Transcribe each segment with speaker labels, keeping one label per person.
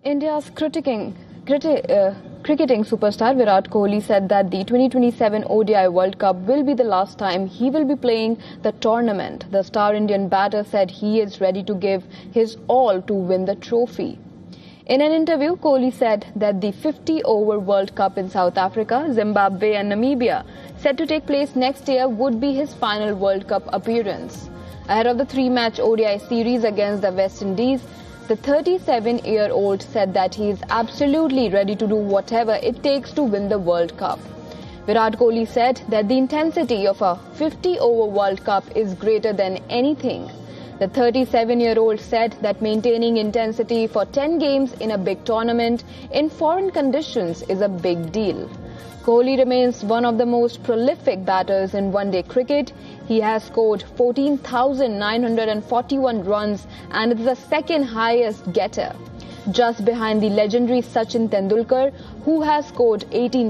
Speaker 1: India's cricketing superstar Virat Kohli said that the 2027 ODI World Cup will be the last time he will be playing the tournament. The star Indian batter said he is ready to give his all to win the trophy. In an interview, Kohli said that the 50-over World Cup in South Africa, Zimbabwe and Namibia, set to take place next year, would be his final World Cup appearance. Ahead of the three-match ODI series against the West Indies, the 37-year-old said that he is absolutely ready to do whatever it takes to win the World Cup. Virat Kohli said that the intensity of a 50-over World Cup is greater than anything. The 37-year-old said that maintaining intensity for 10 games in a big tournament in foreign conditions is a big deal. Kohli remains one of the most prolific batters in one-day cricket. He has scored 14,941 runs and is the second highest getter, just behind the legendary Sachin Tendulkar, who has scored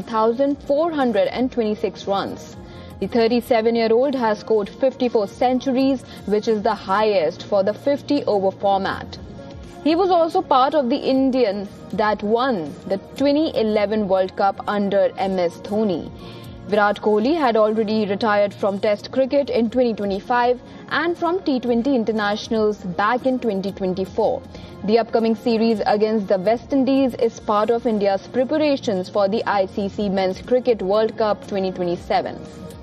Speaker 1: 18,426 runs. The 37-year-old has scored 54 centuries, which is the highest for the 50-over format. He was also part of the Indian that won the 2011 World Cup under MS Dhoni. Virat Kohli had already retired from Test cricket in 2025 and from T20 internationals back in 2024. The upcoming series against the West Indies is part of India's preparations for the ICC Men's Cricket World Cup 2027.